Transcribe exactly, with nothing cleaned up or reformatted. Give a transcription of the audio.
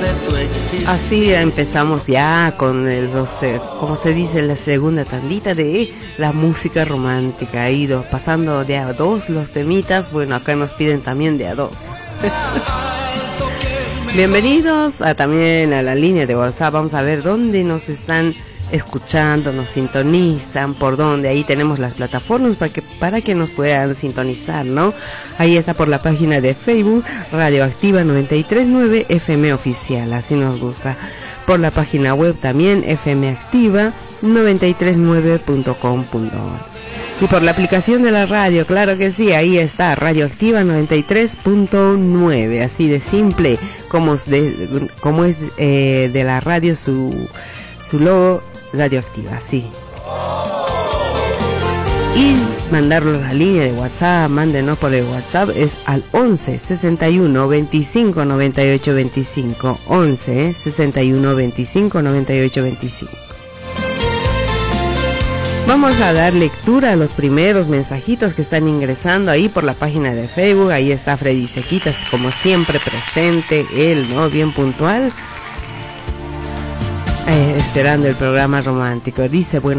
Así empezamos ya con el, los, eh, como se dice, la segunda tandita de la música romántica. Ha ido pasando de a dos los temitas. Bueno, acá nos piden también de a dos. Bienvenidos a, también a la línea de WhatsApp. Vamos a ver dónde nos están escuchando, nos sintonizan, por dónde. Ahí tenemos las plataformas para que, para que nos puedan sintonizar, ¿no? Ahí está por la página de Facebook, Radioactiva noventa y tres punto nueve F M Oficial, así nos busca. Por la página web también, f m activa noventa y tres nueve punto com punto org. Y por la aplicación de la radio, claro que sí, ahí está, Radioactiva noventa y tres punto nueve, así de simple, como es de, como es, eh, de la radio su, su logo, Radioactiva, sí. Y mandarlo a la línea de WhatsApp, mándenos por el WhatsApp, es al once sesenta y uno veinticinco noventa y ocho veinticinco, once sesenta y uno veinticinco noventa y ocho veinticinco. Vamos a dar lectura a los primeros mensajitos que están ingresando ahí por la página de Facebook. Ahí está Freddy Sequitas, como siempre presente, él, ¿no? Bien puntual. Eh, esperando el programa romántico. Dice, bueno,